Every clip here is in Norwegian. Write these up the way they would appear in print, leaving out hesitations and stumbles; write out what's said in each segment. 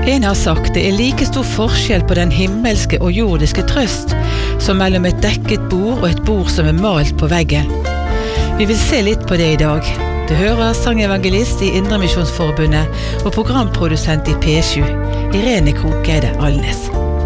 En har sagt det like stor forskjell på den himmelske og jordiske trøst som mellom et dekket bord og et bord som malt på veggen. Vi vil se litt på det i dag. Du hører sangevangelist i Indremisjonsforbundet og programprodusent i P7, Irene Krokeide Alnes.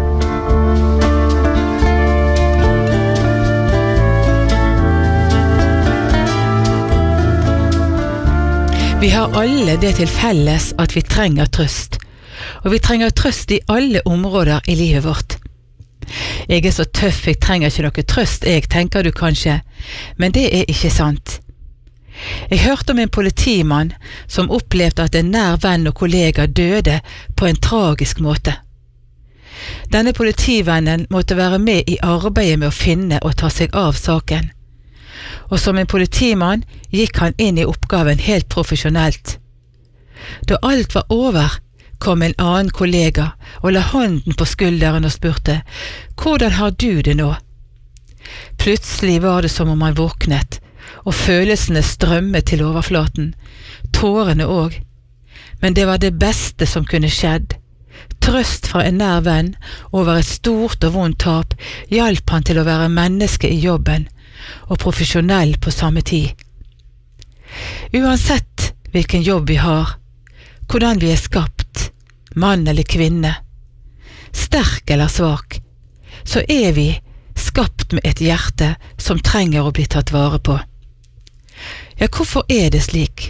Vi har alle det til felles at vi trenger trøst, og vi trenger trøst i alle områder i livet vårt. Jeg så tøff, jeg trenger ikke noe trøst, tenker du kanskje, men det ikke sant. Jeg hørte om en politimann som opplevde at en nær venn og kollega døde på en tragisk måte. Denne politivennen måtte være med i arbeidet med å finne og ta seg av saken. Og som en politimann gikk han inn i oppgaven helt profesjonelt. Da alt var over, kom en annen kollega og la hånden på skulderen og spurte: «Hvordan har du det nå?» Plutselig var det som om han våknet, og følelsene strømmet til overflaten, tårene også. Men det var det beste som kunne skjedd. Trøst fra en nær venn over et stort og vondt tap hjalp han til å være menneske i jobben, og profesjonell på samme tid. Uansett hvilken jobb vi har, hvordan vi skapt, mann eller kvinne, sterk eller svak, så vi skapt med et hjerte som trenger å bli tatt vare på. Ja, hvorfor det slik?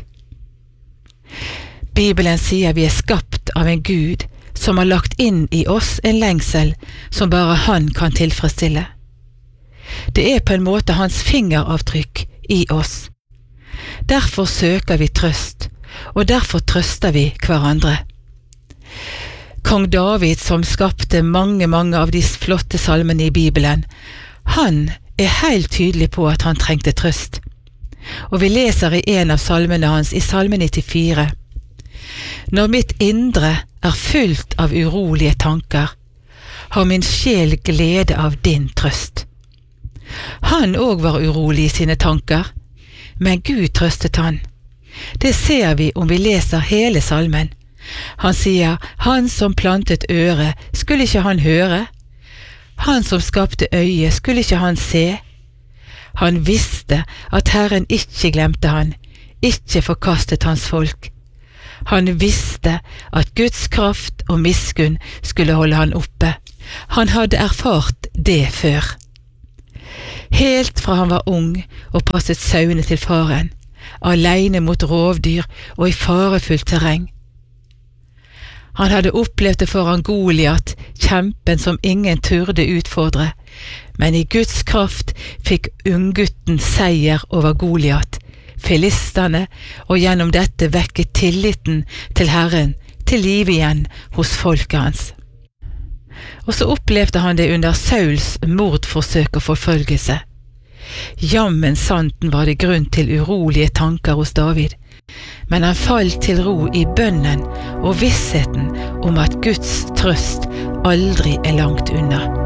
Bibelen sier vi skapt av en Gud som har lagt inn i oss en lengsel som bare han kan tilfredsstille. Det på en måte hans fingeravtrykk i oss. Derfor søker vi trøst, og derfor trøster vi hverandre. Kong David, som skapte mange av de flotte salmene i Bibelen, han helt tydelig på at han trengte trøst. Og vi leser i en av salmene hans, i salme 94. Når mitt indre fullt av urolige tanker, har min sjel glede av din trøst. Han også var urolig i sine tanker, men Gud trøstet han. Det ser vi om vi leser hele salmen. Han sier, han som plantet øre, skulle ikke han høre? Han som skapte øye, skulle ikke han se? Han visste at Herren ikke glemte han, ikke forkastet hans folk. Han visste at Guds kraft og miskunn skulle holde han oppe. Han hadde erfart det før. Helt fra han var ung og passet sauene til faren, alene mot rovdyr og i farefullt terreng. Han hadde opplevd det foran Goliat, kjempen som ingen turde utfordre, men i Guds kraft fikk unggutten seier over Goliat, filistene, og gjennom dette vekket tilliten til Herren til liv igjen hos folket hans. Og så opplevde han det under Sauls mordforsøk og forfølgelse. Jammen santen var det grunn til urolige tanker hos David, men han falt til ro i bønnen og vissheten om at Guds trøst aldri langt unna.